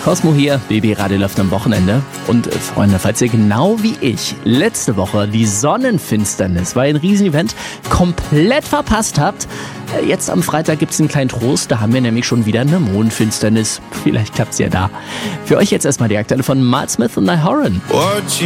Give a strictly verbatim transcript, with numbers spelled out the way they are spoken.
Cosmo hier, Baby Radio läuft am Wochenende. Und äh, Freunde, falls ihr genau wie ich letzte Woche die Sonnenfinsternis, war ein Riesenevent, komplett verpasst habt, äh, jetzt am Freitag gibt es einen kleinen Trost, da haben wir nämlich schon wieder eine Mondfinsternis. Vielleicht klappt es ja da. Für euch jetzt erstmal die Aktuelle von Miles Smith und Niall Horan.